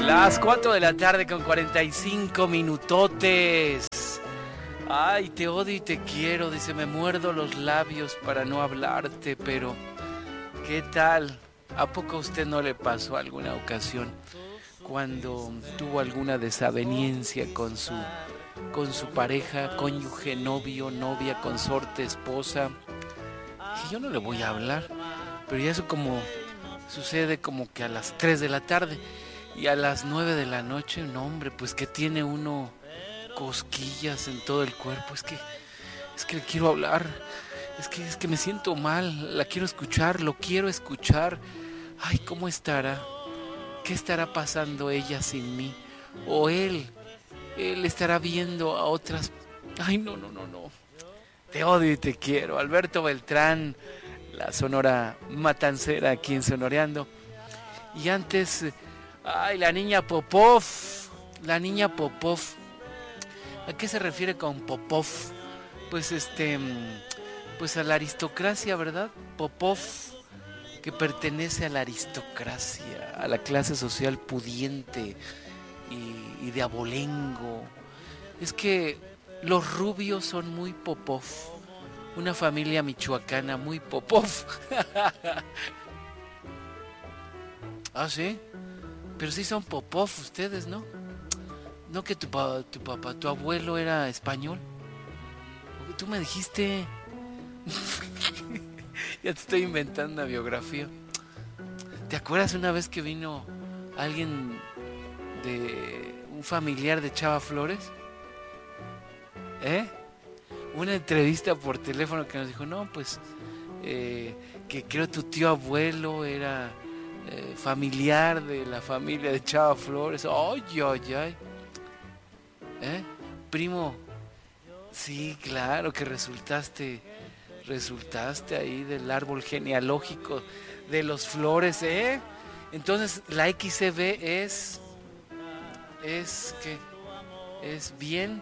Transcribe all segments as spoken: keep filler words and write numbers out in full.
Las cuatro de la tarde con cuarenta y cinco minutotes. Ay, te odio y te quiero, dice, me muerdo los labios para no hablarte, pero ¿qué tal? ¿A poco a usted no le pasó alguna ocasión cuando tuvo alguna desaveniencia con su, con su pareja, cónyuge, novio, novia, consorte, esposa? Y yo no le voy a hablar, pero ya eso como sucede como que a las tres de la tarde y a las nueve de la noche, no hombre, pues que tiene uno cosquillas en todo el cuerpo, es que, es que le quiero hablar, es que, es que me siento mal, la quiero escuchar, lo quiero escuchar. Ay, ¿cómo estará? ¿Qué estará pasando ella sin mí? O él, él estará viendo a otras. Ay, no, no, no, no. Te odio y te quiero. Alberto Beltrán, la Sonora Matancera aquí en Sonoreando. Y antes, ay, la niña Popov, la niña Popov. ¿A qué se refiere con Popov? Pues este, pues a la aristocracia, ¿verdad? Popov, que pertenece a la aristocracia, a la clase social pudiente y, y de abolengo. Es que los rubios son muy Popov, una familia michoacana muy Popov. Ah, sí, pero sí son Popov ustedes, ¿no? No que tu, pa, tu papá, tu abuelo era español. Tú me dijiste. Ya te estoy inventando una biografía. ¿Te acuerdas una vez que vino alguien de un familiar de Chava Flores? ¿Eh? Una entrevista por teléfono que nos dijo, no, pues eh, que creo tu tío abuelo era eh, familiar de la familia de Chava Flores. Ay, ay, ay. ¿Eh? Primo, sí, claro que resultaste, resultaste ahí del árbol genealógico de los Flores, ¿eh? Entonces la X C B es, es que, es bien.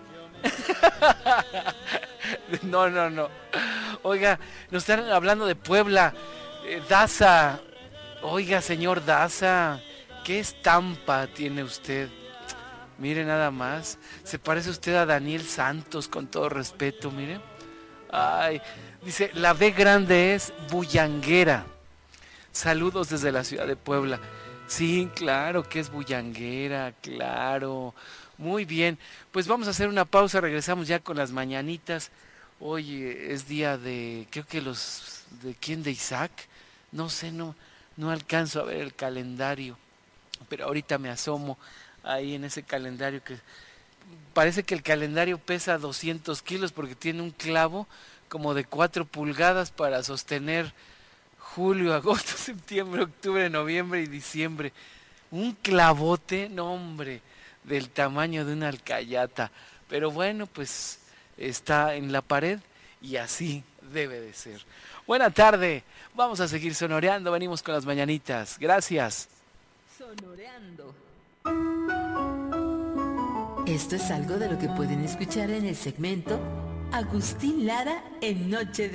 No, no, no. Oiga, nos están hablando de Puebla, eh, Daza. Oiga, señor Daza, ¿qué estampa tiene usted? Mire nada más, se parece usted a Daniel Santos, con todo respeto, mire. Ay, dice, la B grande es bullanguera. Saludos desde la ciudad de Puebla. Sí, claro que es bullanguera, claro. Muy bien, pues vamos a hacer una pausa, regresamos ya con las mañanitas. Hoy es día de, creo que los, ¿de quién? ¿De Isaac? No sé, no, no alcanzo a ver el calendario, pero ahorita me asomo ahí en ese calendario que parece que el calendario pesa doscientos kilos porque tiene un clavo como de cuatro pulgadas para sostener julio, agosto, septiembre, octubre, noviembre y diciembre. Un clavote, no hombre, del tamaño de una alcayata. Pero bueno, pues está en la pared y así debe de ser. Buena tarde, vamos a seguir sonoreando, venimos con las mañanitas. Gracias. Sonoreando. Esto es algo de lo que pueden escuchar en el segmento Agustín Lara en Noche de